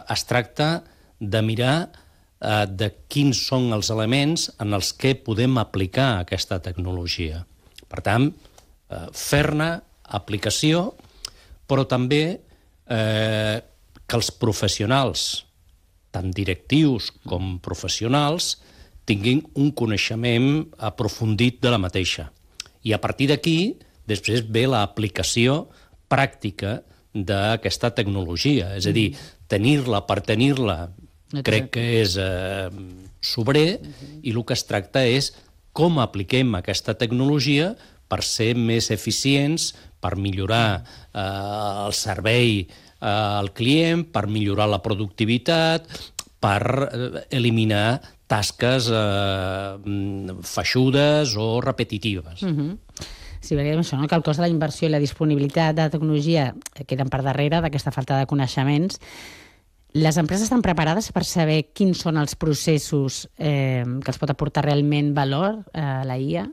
es tracta de mirar de quins són els elements en els que podem aplicar aquesta tecnologia. Per tant, fer-ne aplicació, però també que els professionals, tant directius com professionals, tinguin un coneixement aprofundit de la mateixa. I a partir d'aquí, després ve l'aplicació pràctica d'aquesta tecnologia. És a dir, tenir-la per tenir-la crec que és sobrer, i el que es tracta és com apliquem aquesta tecnologia per ser més eficients, per millorar el servei al client, per millorar la productivitat, per eliminar tasques feixudes o repetitives. Sí, perquè això, que el cost de la inversió i la disponibilitat de la tecnologia queden per darrere d'aquesta falta de coneixements. Les empreses estan preparades per saber quins són els processos que els pot aportar realment valor a la IA?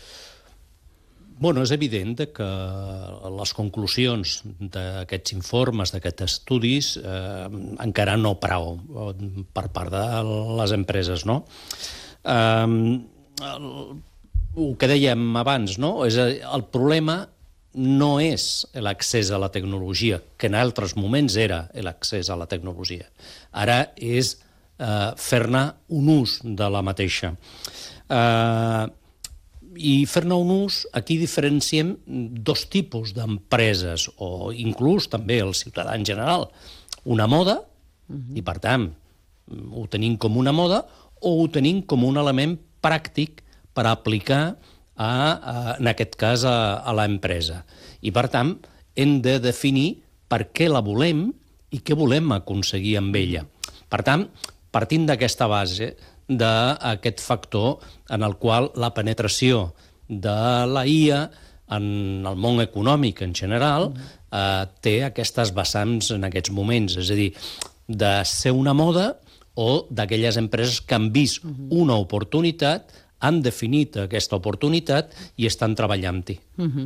És evident que les conclusions d'aquests informes, d'aquests estudis, encara no prou per part de les empreses, no? El que dèiem abans, no? El problema no és l'accés a la tecnologia, que en altres moments era l'accés a la tecnologia. Ara és fer-ne un ús de la mateixa. I fer-ne un ús, aquí diferenciem dos tipus d'empreses, o inclús també el ciutadà en general. Una moda, i per tant ho tenim com una moda, o ho tenim com un element pràctic per aplicar, en aquest cas, a l'empresa. I per tant hem de definir per què la volem i què volem aconseguir amb ella. Per tant, partint d'aquesta base, d'aquest factor en el qual la penetració de la IA en el món econòmic en general té aquestes vessants en aquests moments, és a dir, de ser una moda o d'aquelles empreses que han vist una oportunitat, han definit aquesta oportunitat i estan treballant-hi.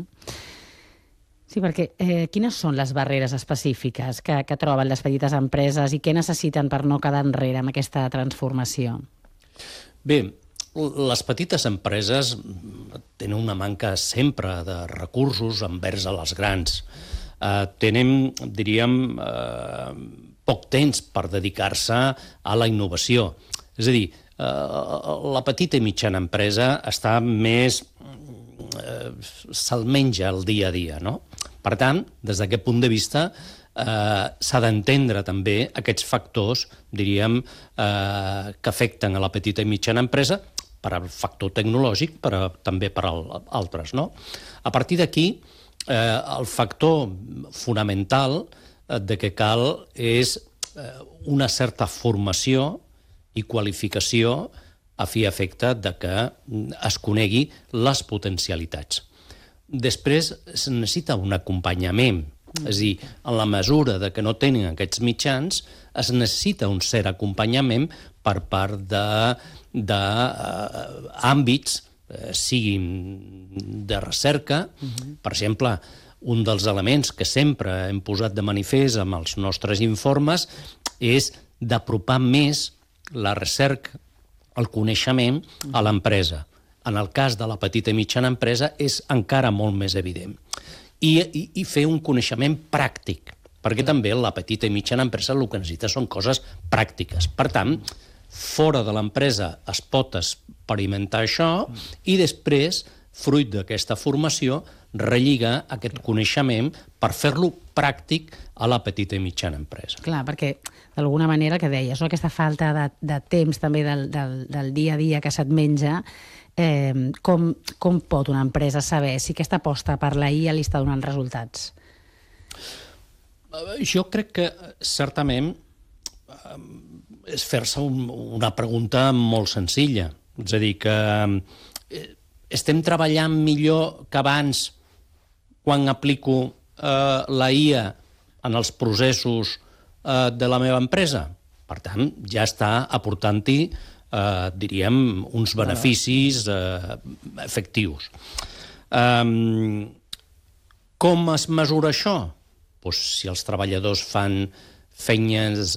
Sí, perquè quines són les barreres específiques que troben les petites empreses i què necessiten per no quedar enrere amb aquesta transformació? Bé, les petites empreses tenen una manca sempre de recursos envers a les grans. Tenen, diríem, poc temps per dedicar-se a la innovació. És a dir, la petita i mitjana empresa està més... se'l menja el dia a dia, no? Per tant, des d'aquest punt de vista, s'ha d'entendre també aquests factors, diríem, que afecten a la petita i mitjana empresa, per al factor tecnològic, però també per altres, no? A partir d'aquí, el factor fonamental de què cal és una certa formació i qualificació a fi i efecte de que es conegui les potencialitats. Després es necessita un acompanyament, és a dir, en la mesura de que no tenen aquests mitjans, es necessita un cert acompanyament per part d'àmbits, siguin de recerca. Per exemple, un dels elements que sempre hem posat de manifest amb els nostres informes és d'apropar més la recerca, el coneixement, a l'empresa. En el cas de la petita i mitjana empresa és encara molt més evident. I fer un coneixement pràctic, perquè també la petita i mitjana empresa el que necessita són coses pràctiques. Per tant, fora de l'empresa es pot experimentar això i després, fruit d'aquesta formació, relligar aquest coneixement per fer-lo pràctic a la petita i mitjana empresa. Clar, perquè d'alguna manera, que deies, aquesta falta de temps també del dia a dia que se't menja, com pot una empresa saber si aquesta aposta per la IA li està donant resultats? Jo crec que certament és fer-se una pregunta molt senzilla. És a dir, que estem treballant millor que abans quan aplico la IA en els processos de la meva empresa. Per tant, ja està aportant-hi, diríem, uns beneficis efectius. Com es mesura això? Si els treballadors fan feines